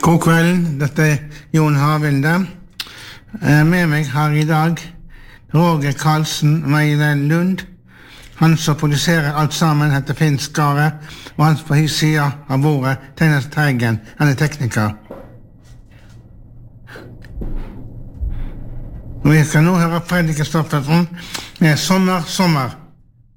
God kvelden, dette Jon Havilde. Med meg har I dag Roger Karlsen Meile Lund. Han som produserer alt sammen heter Finn Skare, og han på his sida av bordet Tegnes Teigen, han tekniker. Og vi skal nå høre Fredrik Kristoffersen med Sommer, sommer.